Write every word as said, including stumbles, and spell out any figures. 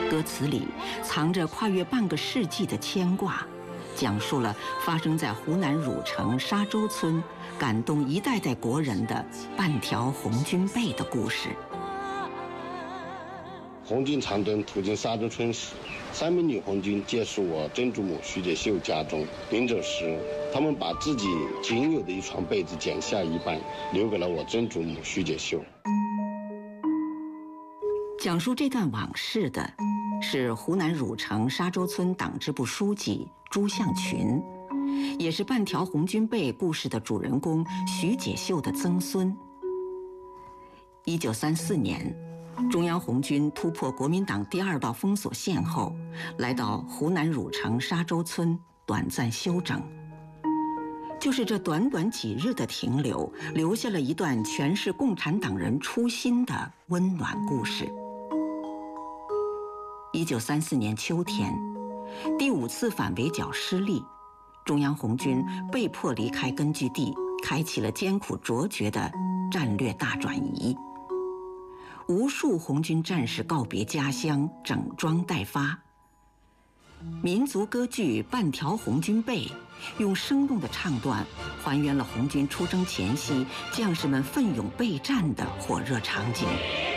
歌词里藏着跨越半个世纪的牵挂，讲述了发生在湖南汝城沙洲村、感动一代代国人的半条红军背的故事。 红军长征途经沙洲村时，三名女红军借宿我曾祖母徐姐秀家中。临走时，他们把自己仅有的一床被子剪下一半，留给了我曾祖母徐姐秀。 讲述这段往事的是湖南汝城沙洲村党支部书记朱向群，也是半条红军背故事的主人公徐解秀的曾孙。一九三四年，中央红军突破国民党第二道封锁线后，来到湖南汝城沙洲村短暂休整。就是这短短几日的停留，留下了一段诠释共产党人初心的温暖故事。一九三四年秋天，第五次反围剿失利，中央红军被迫离开根据地，开启了艰苦卓绝的战略大转移。无数红军战士告别家乡，整装待发。民族歌剧《半条红军背》用生动的唱段还原了红军出征前夕将士们奋勇备战的火热场景。